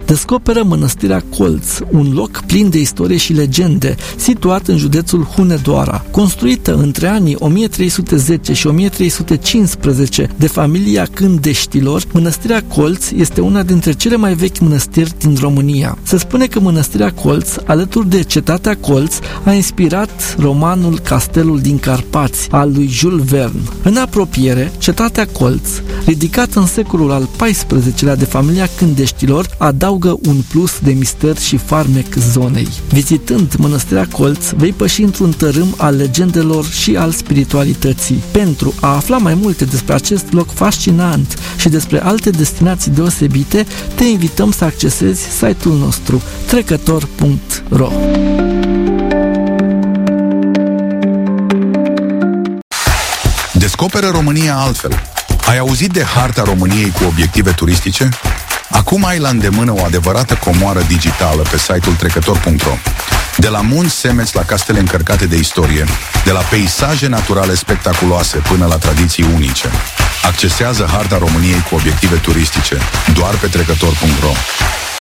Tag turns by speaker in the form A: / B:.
A: descoperă Mănăstirea Colț, un loc plin de istorie și legende, situat în județul Hunedoara. Construită între anii 1310 și 1315 de familia Cândeștilor, Mănăstirea Colț este una dintre cele mai vechi mănăstiri din România. Se spune că Mănăstirea Colț, alături de Cetatea Colț, a inspirat romanul Castelul din Carpați al lui Jules Verne. În apropiere, Cetatea Colț, ridicată în secolul al XIV-lea de familia Cândeștilor, adaugă un plus de mister și farmec zonei. Vizitând Mănăstirea Colț, vei păși într-un tărâm al legendelor și al spiritualității. Pentru a afla mai multe despre acest loc fascinant și despre alte destinații deosebite, te invităm să accesezi site-ul nostru trecător.ro.
B: Descoperă România altfel. Ai auzit de harta României cu obiective turistice? Acum ai la îndemână o adevărată comoară digitală pe site-ul trecător.ro. De la munți semeți la castele încărcate de istorie, de la peisaje naturale spectaculoase până la tradiții unice. Accesează harta României cu obiective turistice doar pe trecător.ro.